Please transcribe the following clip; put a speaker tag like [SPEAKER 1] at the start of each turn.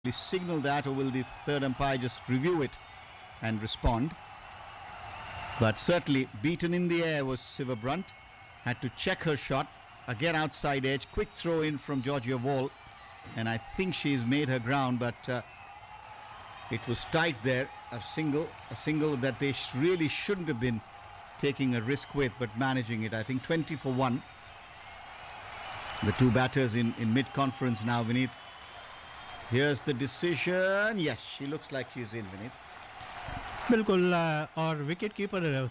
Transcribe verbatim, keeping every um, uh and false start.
[SPEAKER 1] signal that, or will the third umpire just review it and respond? But certainly beaten in the air was Siva Brunt. Had to check her shot. Again outside edge. Quick throw in from Georgia Wall. And I think she's made her ground, but uh, it was tight there. A single, a single that they sh really shouldn't have been taking a risk with, but managing it. I think twenty for one. The two batters in, in mid-conference now, Vineet. Here's the decision. Yes, she looks like she's in, Vineet.
[SPEAKER 2] बिल्कुल और wicket keeper